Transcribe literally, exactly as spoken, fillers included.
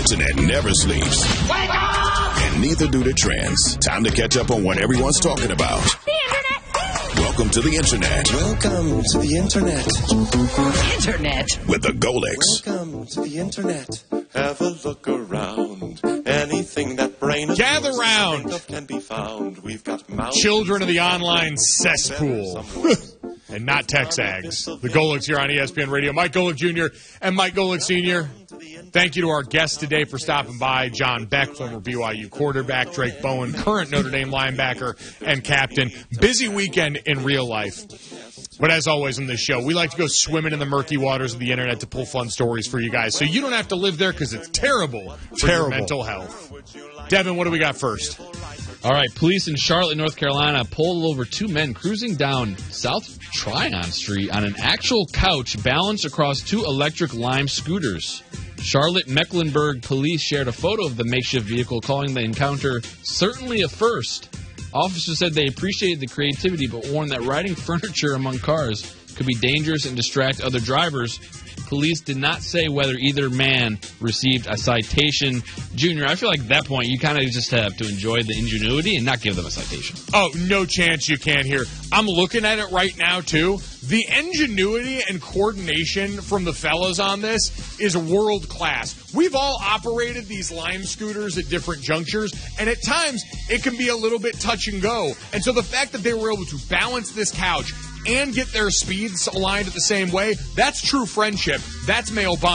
internet never sleeps. Wake up! And neither do the trends. Time to catch up on what everyone's talking about. The internet! Welcome to the internet. Welcome to the internet. Internet. With the Golix. Welcome to the internet. Have a look around. Anything that brain Gather round. can be found. We've got Children of the online cesspool. And not Texags. The Golix here on E S P N Radio. Mike Golick Junior and Mike Golick Senior Thank you to our guests today for stopping by. John Beck, former B Y U quarterback. Drake Bowen, current Notre Dame linebacker and captain. Busy weekend in real life. But as always on this show, we like to go swimming in the murky waters of the internet to pull fun stories for you guys. So you don't have to live there because it's terrible for Terrible. your mental health. Devin, what do we got first? All right, police in Charlotte, North Carolina pulled over two men cruising down South Tryon Street on an actual couch balanced across two electric Lime scooters. Charlotte Mecklenburg police shared a photo of the makeshift vehicle, calling the encounter certainly a first. Officers said they appreciated the creativity, but warned that riding furniture among cars could be dangerous and distract other drivers. Police did not say whether either man received a citation. Junior, I feel like at that point you kind of just have to enjoy the ingenuity and not give them a citation. Oh, no chance you can here. I'm looking at it right now, too. The ingenuity and coordination from the fellas on this is world class. We've all operated these Lime scooters at different junctures, and at times it can be a little bit touch and go. And so the fact that they were able to balance this couch and get their speeds aligned at the same way, that's true friendship. That's male bonding.